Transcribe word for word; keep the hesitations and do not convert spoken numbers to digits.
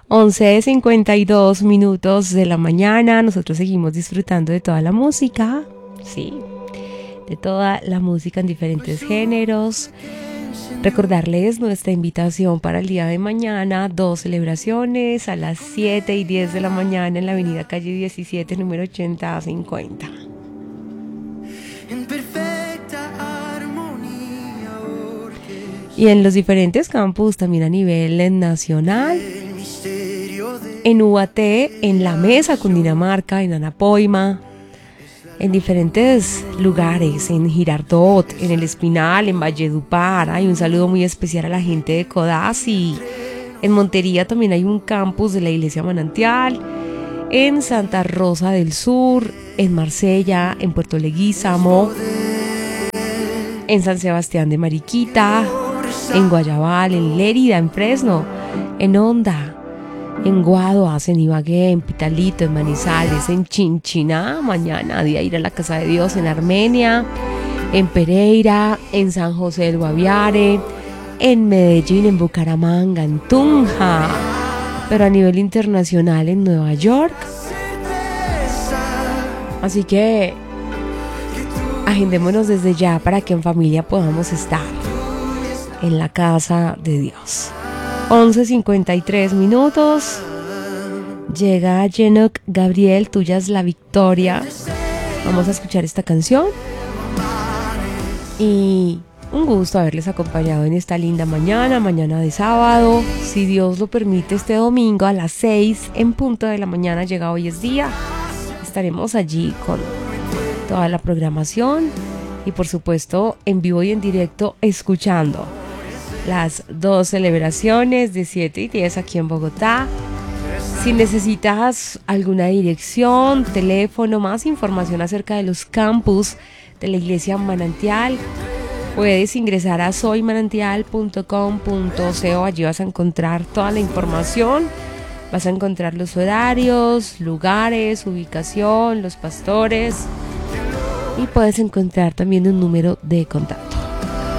once cincuenta y dos minutos de la mañana. Nosotros seguimos disfrutando de toda la música, sí, de toda la música en diferentes géneros. Recordarles nuestra invitación para el día de mañana, dos celebraciones a las siete y diez de la mañana en la avenida calle diecisiete, número ochenta cincuenta. Y en los diferentes campus, también a nivel nacional, en U A T, en La Mesa, Cundinamarca, en Anapoima, en diferentes lugares, en Girardot, en El Espinal, en Valledupar. Hay un saludo muy especial a la gente de Codazzi. En Montería también hay un campus de la Iglesia Manantial. En Santa Rosa del Sur, en Marsella, en Puerto Leguízamo, en San Sebastián de Mariquita, en Guayabal, en Lérida, en Fresno, en Honda, en Guaduas, en Ibagué, en Pitalito, en Manizales, en Chinchiná, mañana día ir a la Casa de Dios, en Armenia, en Pereira, en San José del Guaviare, en Medellín, en Bucaramanga, en Tunja, pero a nivel internacional en Nueva York. Así que agendémonos desde ya para que en familia podamos estar en la casa de Dios. once cincuenta y tres minutos. Llega Enoch Gabriel, tuya es la victoria. Vamos a escuchar esta canción. Y un gusto haberles acompañado en esta linda mañana, mañana de sábado. Si Dios lo permite, este domingo a las seis en punto de la mañana, llega Hoy es Día. Estaremos allí con toda la programación y por supuesto en vivo y en directo escuchando las dos celebraciones de siete y diez aquí en Bogotá. Si necesitas alguna dirección, teléfono, más información acerca de los campus de la Iglesia Manantial, puedes ingresar a soy manantial punto com punto co. Allí vas a encontrar toda la información, vas a encontrar los horarios, lugares, ubicación, los pastores y puedes encontrar también un número de contacto.